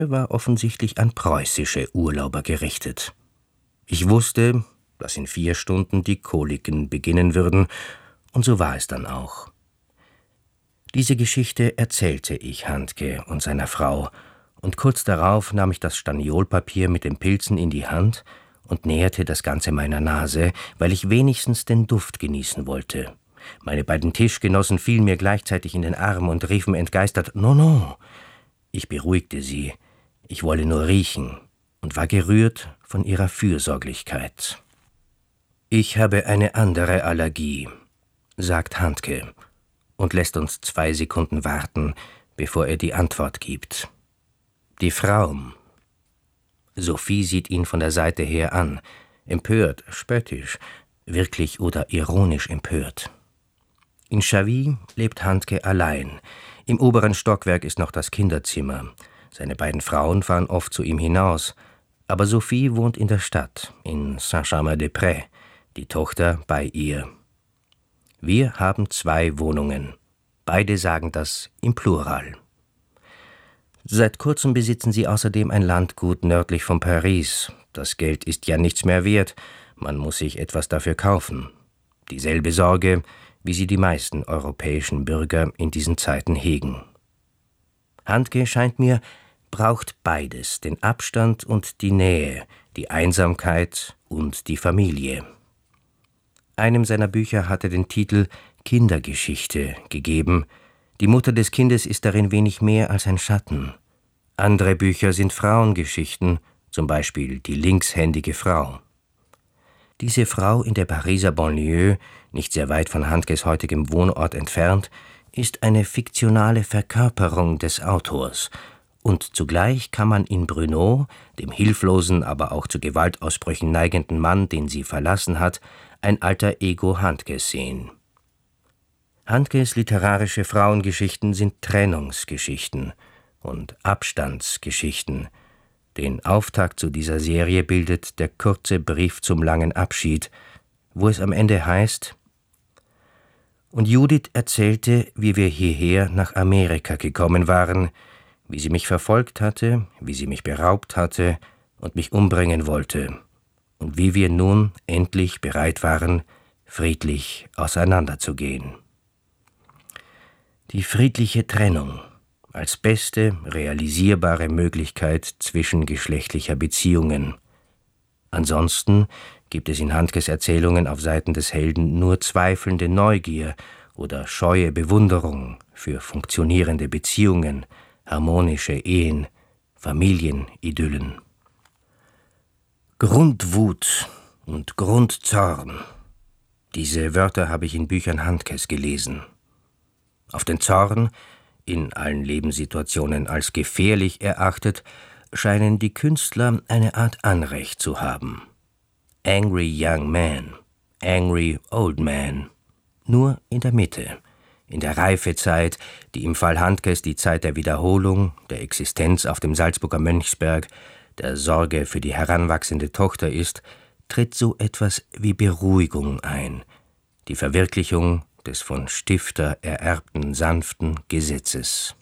war offensichtlich an preußische Urlauber gerichtet. Ich wusste, dass in 4 Stunden die Koliken beginnen würden, und so war es dann auch. Diese Geschichte erzählte ich Handke und seiner Frau, und kurz darauf nahm ich das Staniolpapier mit den Pilzen in die Hand und näherte das Ganze meiner Nase, weil ich wenigstens den Duft genießen wollte. Meine beiden Tischgenossen fielen mir gleichzeitig in den Arm und riefen entgeistert: »No, no!« Ich beruhigte sie, ich wolle nur riechen, und war gerührt von ihrer Fürsorglichkeit. »Ich habe eine andere Allergie«, sagt Handke und lässt uns 2 Sekunden warten, bevor er die Antwort gibt. »Die Frauen.« Sophie sieht ihn von der Seite her an, empört, spöttisch, wirklich oder ironisch empört. In Chavy lebt Handke allein. Im oberen Stockwerk ist noch das Kinderzimmer. Seine beiden Frauen fahren oft zu ihm hinaus. Aber Sophie wohnt in der Stadt, in Saint-Germain-des-Prés, die Tochter bei ihr. Wir haben 2 Wohnungen. Beide sagen das im Plural. Seit kurzem besitzen sie außerdem ein Landgut nördlich von Paris. Das Geld ist ja nichts mehr wert, man muss sich etwas dafür kaufen. Dieselbe Sorge, wie sie die meisten europäischen Bürger in diesen Zeiten hegen. Handke, scheint mir, braucht beides, den Abstand und die Nähe, die Einsamkeit und die Familie. Einem seiner Bücher hatte den Titel »Kindergeschichte« gegeben. Die Mutter des Kindes ist darin wenig mehr als ein Schatten. Andere Bücher sind Frauengeschichten, zum Beispiel »Die linkshändige Frau«. Diese Frau in der Pariser Banlieue, nicht sehr weit von Handkes heutigem Wohnort entfernt, ist eine fiktionale Verkörperung des Autors. Und zugleich kann man in Bruno, dem hilflosen, aber auch zu Gewaltausbrüchen neigenden Mann, den sie verlassen hat, ein alter Ego Handkes sehen. Handkes literarische Frauengeschichten sind Trennungsgeschichten und Abstandsgeschichten. Den Auftakt zu dieser Serie bildet der kurze Brief zum langen Abschied, wo es am Ende heißt: »Und Judith erzählte, wie wir hierher nach Amerika gekommen waren, wie sie mich verfolgt hatte, wie sie mich beraubt hatte und mich umbringen wollte, und wie wir nun endlich bereit waren, friedlich auseinanderzugehen.« Die friedliche Trennung als beste realisierbare Möglichkeit zwischengeschlechtlicher Beziehungen. Ansonsten gibt es in Handkes Erzählungen auf Seiten des Helden nur zweifelnde Neugier oder scheue Bewunderung für funktionierende Beziehungen, harmonische Ehen, Familienidyllen. Grundwut und Grundzorn. Diese Wörter habe ich in Büchern Handkes gelesen. Auf den Zorn, in allen Lebenssituationen als gefährlich erachtet, scheinen die Künstler eine Art Anrecht zu haben. Angry young man, angry old man. Nur in der Mitte, in der Reifezeit, die im Fall Handkes die Zeit der Wiederholung, der Existenz auf dem Salzburger Mönchsberg, der Sorge für die heranwachsende Tochter ist, tritt so etwas wie Beruhigung ein, die Verwirklichung des von Stifter ererbten sanften Gesetzes.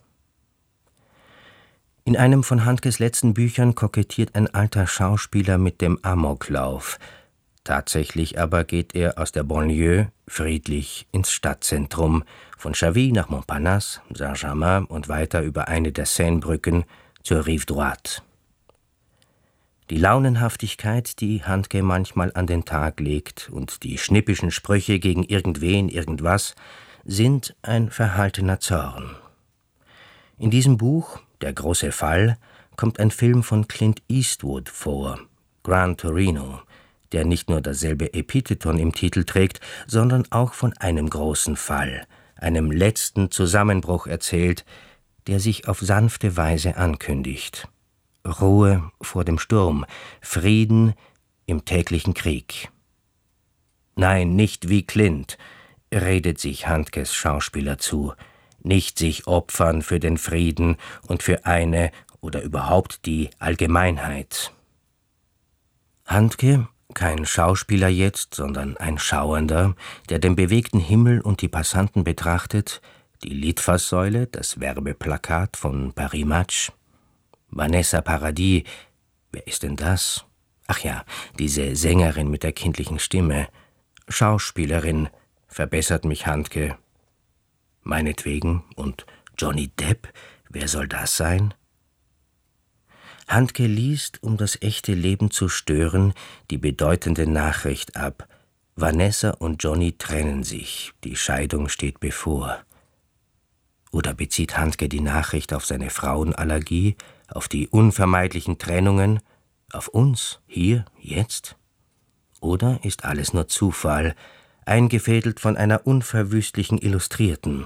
In einem von Handkes letzten Büchern kokettiert ein alter Schauspieler mit dem Amoklauf. Tatsächlich aber geht er aus der Banlieue friedlich ins Stadtzentrum, von Chavy nach Montparnasse, Saint-Germain und weiter über eine der Seinebrücken zur Rive Droite. Die Launenhaftigkeit, die Handke manchmal an den Tag legt, und die schnippischen Sprüche gegen irgendwen, irgendwas, sind ein verhaltener Zorn. In diesem Buch, Der große Fall, kommt ein Film von Clint Eastwood vor, Gran Torino, der nicht nur dasselbe Epitheton im Titel trägt, sondern auch von einem großen Fall, einem letzten Zusammenbruch erzählt, der sich auf sanfte Weise ankündigt. Ruhe vor dem Sturm, Frieden im täglichen Krieg. Nein, nicht wie Clint, redet sich Handkes Schauspieler zu, nicht sich opfern für den Frieden und für eine oder überhaupt die Allgemeinheit. Handke, kein Schauspieler jetzt, sondern ein Schauernder, der den bewegten Himmel und die Passanten betrachtet, die Litfaßsäule, das Werbeplakat von Paris Match. Vanessa Paradis, wer ist denn das? Ach ja, diese Sängerin mit der kindlichen Stimme. Schauspielerin, verbessert mich Handke. Meinetwegen, und Johnny Depp, wer soll das sein? Handke liest, um das echte Leben zu stören, die bedeutende Nachricht ab. Vanessa und Johnny trennen sich, die Scheidung steht bevor. Oder bezieht Handke die Nachricht auf seine Frauenallergie, auf die unvermeidlichen Trennungen, auf uns, hier, jetzt? Oder ist alles nur Zufall, eingefädelt von einer unverwüstlichen Illustrierten?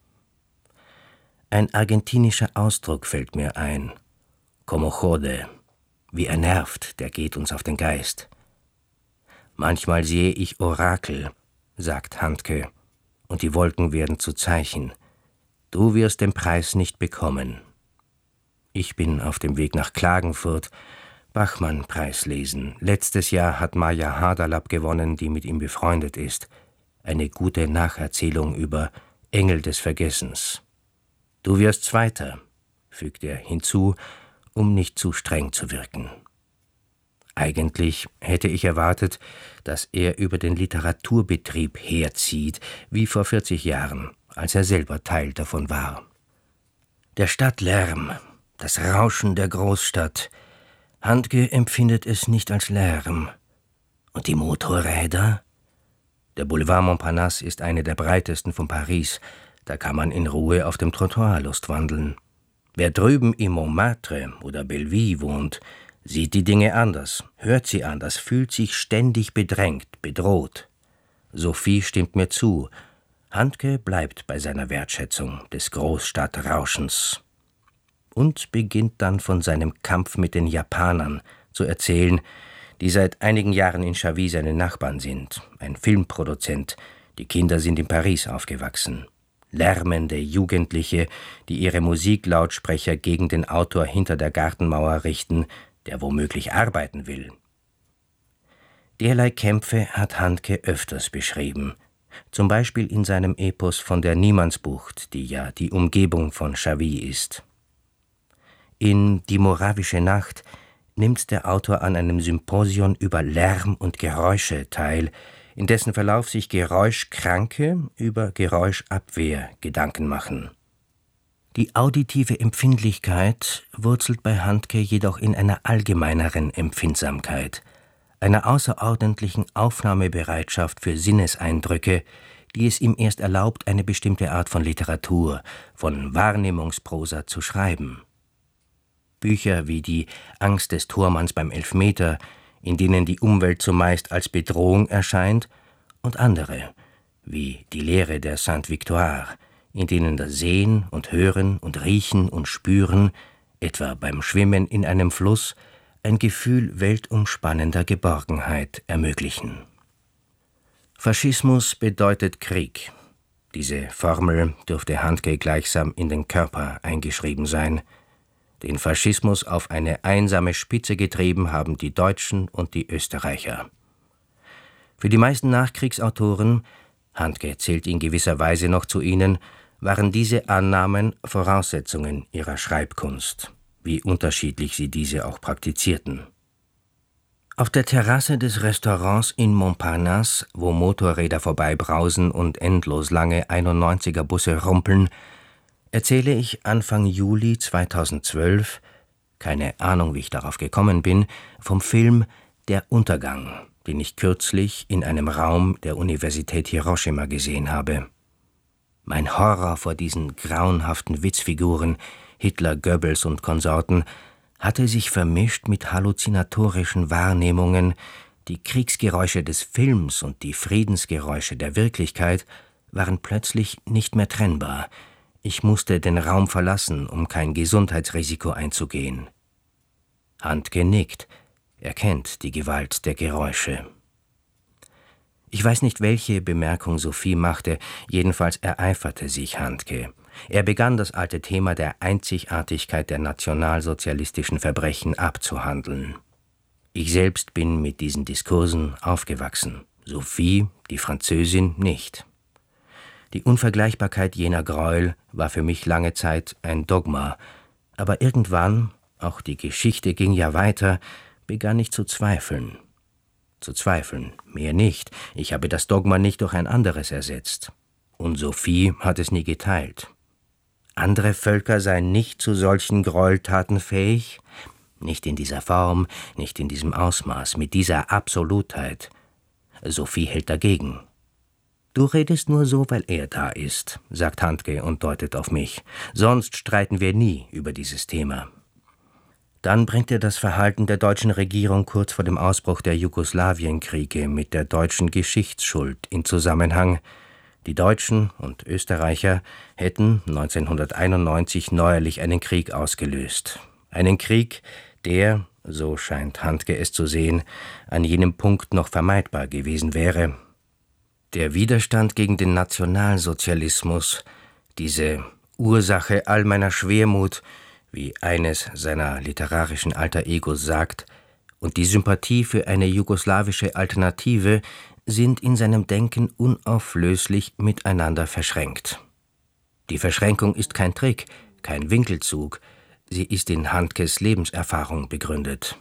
Ein argentinischer Ausdruck fällt mir ein. Como jode, wie er nervt, der geht uns auf den Geist. Manchmal sehe ich Orakel, sagt Handke, und die Wolken werden zu Zeichen. Du wirst den Preis nicht bekommen. Ich bin auf dem Weg nach Klagenfurt, Bachmann-Preis lesen. Letztes Jahr hat Maja Haderlapp gewonnen, die mit ihm befreundet ist. Eine gute Nacherzählung über Engel des Vergessens. Du wirst Zweiter, fügt er hinzu, um nicht zu streng zu wirken. Eigentlich hätte ich erwartet, dass er über den Literaturbetrieb herzieht, wie vor 40 Jahren, als er selber Teil davon war. Der Stadtlärm, das Rauschen der Großstadt. Handke empfindet es nicht als Lärm. Und die Motorräder? Der Boulevard Montparnasse ist eine der breitesten von Paris. Da kann man in Ruhe auf dem Trottoir lustwandeln. Wer drüben im Montmartre oder Belleville wohnt, sieht die Dinge anders, hört sie anders, fühlt sich ständig bedrängt, bedroht. Sophie stimmt mir zu. Handke bleibt bei seiner Wertschätzung des Großstadtrauschens und beginnt dann von seinem Kampf mit den Japanern zu erzählen, die seit einigen Jahren in Chavy seine Nachbarn sind, ein Filmproduzent, die Kinder sind in Paris aufgewachsen. Lärmende Jugendliche, die ihre Musiklautsprecher gegen den Autor hinter der Gartenmauer richten, der womöglich arbeiten will. Derlei Kämpfe hat Handke öfters beschrieben, zum Beispiel in seinem Epos von der Niemandsbucht, die ja die Umgebung von Chavy ist. In Die moravische Nacht nimmt der Autor an einem Symposion über Lärm und Geräusche teil, in dessen Verlauf sich Geräuschkranke über Geräuschabwehr Gedanken machen. Die auditive Empfindlichkeit wurzelt bei Handke jedoch in einer allgemeineren Empfindsamkeit, einer außerordentlichen Aufnahmebereitschaft für Sinneseindrücke, die es ihm erst erlaubt, eine bestimmte Art von Literatur, von Wahrnehmungsprosa zu schreiben. Bücher wie die Angst des Tormanns beim Elfmeter, in denen die Umwelt zumeist als Bedrohung erscheint, und andere, wie die Lehre der Sainte-Victoire, in denen das Sehen und Hören und Riechen und Spüren, etwa beim Schwimmen in einem Fluss, ein Gefühl weltumspannender Geborgenheit ermöglichen. Faschismus bedeutet Krieg. Diese Formel dürfte Handke gleichsam in den Körper eingeschrieben sein. Den Faschismus auf eine einsame Spitze getrieben haben die Deutschen und die Österreicher. Für die meisten Nachkriegsautoren, Handke zählt in gewisser Weise noch zu ihnen, waren diese Annahmen Voraussetzungen ihrer Schreibkunst, wie unterschiedlich sie diese auch praktizierten. Auf der Terrasse des Restaurants in Montparnasse, wo Motorräder vorbeibrausen und endlos lange 91er-Busse rumpeln, erzähle ich Anfang Juli 2012, keine Ahnung, wie ich darauf gekommen bin, vom Film Der Untergang, den ich kürzlich in einem Raum der Universität Hiroshima gesehen habe. Mein Horror vor diesen grauenhaften Witzfiguren, Hitler, Goebbels und Konsorten, hatte sich vermischt mit halluzinatorischen Wahrnehmungen, die Kriegsgeräusche des Films und die Friedensgeräusche der Wirklichkeit waren plötzlich nicht mehr trennbar. Ich musste den Raum verlassen, um kein Gesundheitsrisiko einzugehen. Handke nickt, er kennt die Gewalt der Geräusche. Ich weiß nicht, welche Bemerkung Sophie machte, jedenfalls ereiferte sich Handke. Er begann das alte Thema der Einzigartigkeit der nationalsozialistischen Verbrechen abzuhandeln. Ich selbst bin mit diesen Diskursen aufgewachsen, Sophie, die Französin, nicht. Die Unvergleichbarkeit jener Gräuel war für mich lange Zeit ein Dogma, aber irgendwann, auch die Geschichte ging ja weiter, begann ich zu zweifeln. Zu zweifeln, mehr nicht. Ich habe das Dogma nicht durch ein anderes ersetzt. Und Sophie hat es nie geteilt. Andere Völker seien nicht zu solchen Gräueltaten fähig, nicht in dieser Form, nicht in diesem Ausmaß, mit dieser Absolutheit. Sophie hält dagegen. »Du redest nur so, weil er da ist«, sagt Handke und deutet auf mich. »Sonst streiten wir nie über dieses Thema.« Dann bringt er das Verhalten der deutschen Regierung kurz vor dem Ausbruch der Jugoslawienkriege mit der deutschen Geschichtsschuld in Zusammenhang. Die Deutschen und Österreicher hätten 1991 neuerlich einen Krieg ausgelöst. Einen Krieg, der, so scheint Handke es zu sehen, an jenem Punkt noch vermeidbar gewesen wäre. Der Widerstand gegen den Nationalsozialismus, diese Ursache all meiner Schwermut, wie eines seiner literarischen Alter Egos sagt, und die Sympathie für eine jugoslawische Alternative sind in seinem Denken unauflöslich miteinander verschränkt. Die Verschränkung ist kein Trick, kein Winkelzug, sie ist in Handkes Lebenserfahrung begründet.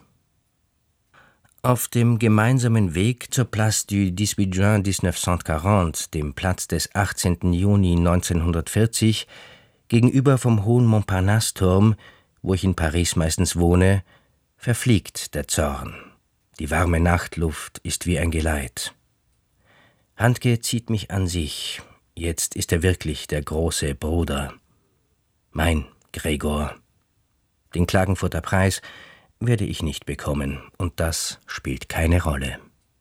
Auf dem gemeinsamen Weg zur Place du 18 Juin 1940, dem Platz des 18. Juni 1940, gegenüber vom Hohen Montparnasse-Turm, wo ich in Paris meistens wohne, verfliegt der Zorn. Die warme Nachtluft ist wie ein Geleit. Handke zieht mich an sich. Jetzt ist er wirklich der große Bruder. Mein Gregor. Den Klagenfurter Preis werde ich nicht bekommen, und das spielt keine Rolle.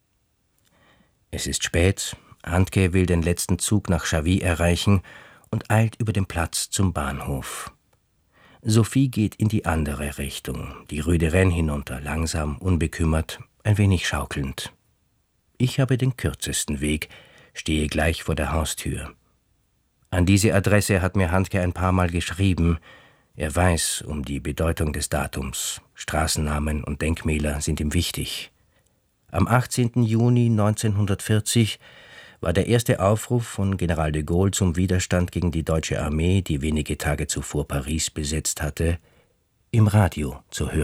Es ist spät, Handke will den letzten Zug nach Chavy erreichen und eilt über den Platz zum Bahnhof. Sophie geht in die andere Richtung, die Rue de Rennes hinunter, langsam, unbekümmert, ein wenig schaukelnd. Ich habe den kürzesten Weg, stehe gleich vor der Haustür. An diese Adresse hat mir Handke ein paar Mal geschrieben. Er weiß um die Bedeutung des Datums. Straßennamen und Denkmäler sind ihm wichtig. Am 18. Juni 1940 war der erste Aufruf von General de Gaulle zum Widerstand gegen die deutsche Armee, die wenige Tage zuvor Paris besetzt hatte, im Radio zu hören.